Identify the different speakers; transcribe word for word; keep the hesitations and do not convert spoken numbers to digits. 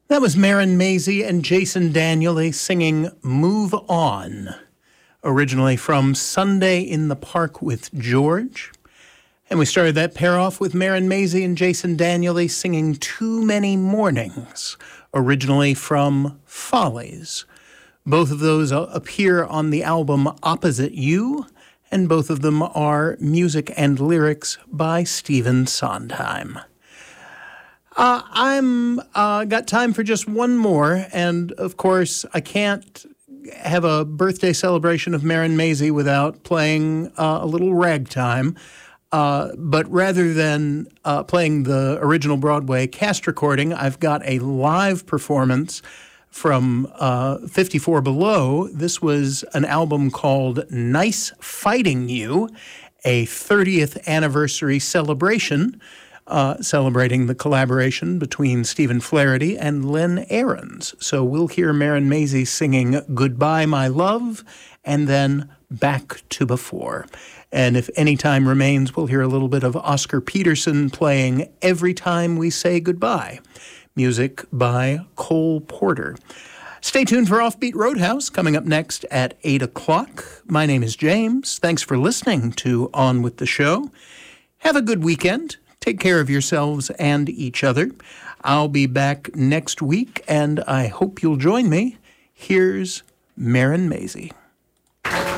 Speaker 1: That was Maren Maisie and Jason Danieley singing Move On, originally from Sunday in the Park with George. And we started that pair off with Maren Maisie and Jason Danieley singing Too Many Mornings, originally from Follies. Both of those appear on the album Opposite You, and both of them are music and lyrics by Stephen Sondheim. Uh, I'm uh, got time for just one more, and of course, I can't have a birthday celebration of Maren Maisie without playing uh, a little ragtime. Uh, but rather than uh, playing the original Broadway cast recording, I've got a live performance from uh, fifty-four Below. This was an album called Nice Fighting You, a thirtieth anniversary celebration, uh, celebrating the collaboration between Stephen Flaherty and Len Ahrens. So we'll hear Maren Maisie singing Goodbye, My Love, and then Back to Before. And if any time remains, we'll hear a little bit of Oscar Peterson playing Every Time We Say Goodbye, music by Cole Porter. Stay tuned for Offbeat Roadhouse, coming up next at eight o'clock. My name is James. Thanks for listening to On With the Show. Have a good weekend. Take care of yourselves and each other. I'll be back next week, and I hope you'll join me. Here's Maren Maisie.